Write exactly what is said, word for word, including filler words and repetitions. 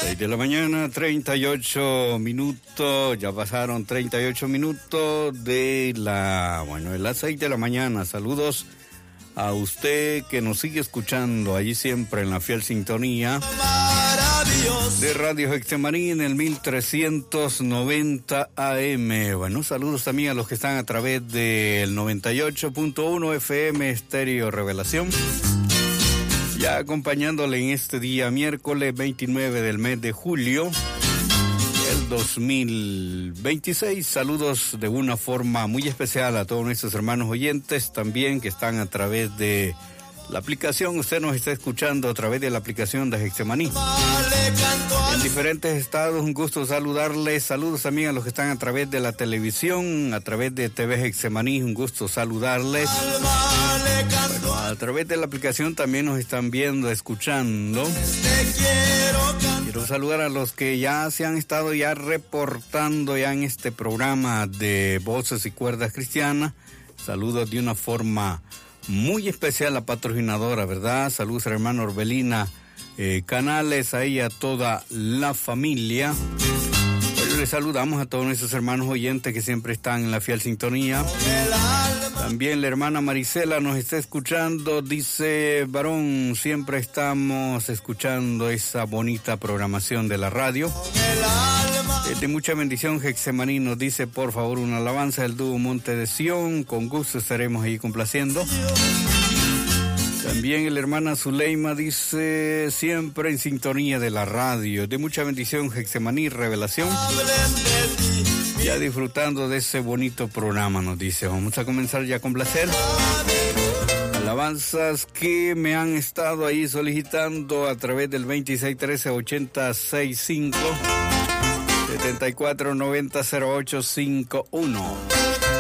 seis de la mañana, treinta y ocho minutos, ya pasaron treinta y ocho minutos de la, bueno, de las seis de la mañana. Saludos a usted que nos sigue escuchando allí siempre en la fiel sintonía de Radio Getsemaní en el mil trescientos noventa A M. Bueno, saludos también a los que están a través del noventa y ocho punto uno F M Estéreo Revelación. Ya acompañándole en este día miércoles veintinueve del mes de julio del dos mil veintiséis. Saludos de una forma muy especial a todos nuestros hermanos oyentes también que están a través de la aplicación. Usted nos está escuchando a través de la aplicación de Getsemaní en diferentes estados. Un gusto saludarles. Saludos también a los que están a través de la televisión, a través de T V Getsemaní. Un gusto saludarles. Bueno, a través de la aplicación también nos están viendo, escuchando. Quiero saludar a los que ya se han estado ya reportando ya en este programa de Voces y Cuerdas Cristianas. Saludos de una forma muy especial a la patrocinadora, ¿verdad? Saludos a la hermana Orbelina eh, Canales, a ella, a toda la familia. Bueno, les saludamos a todos nuestros hermanos oyentes que siempre están en la fiel sintonía. También la hermana Marisela nos está escuchando, dice: varón, siempre estamos escuchando esa bonita programación de la radio. Es de mucha bendición. Getsemaní nos dice, por favor, una alabanza del dúo Monte de Sión. Con gusto estaremos ahí complaciendo. También la hermana Zuleima dice, siempre en sintonía de la radio. De mucha bendición, Getsemaní Revelación. Ya disfrutando de ese bonito programa, nos dice. Vamos a comenzar ya con placer. Alabanzas que me han estado ahí solicitando a través del veintiséis trece ochenta sesenta y cinco setenta y cuatro noventa cero ocho cincuenta y uno.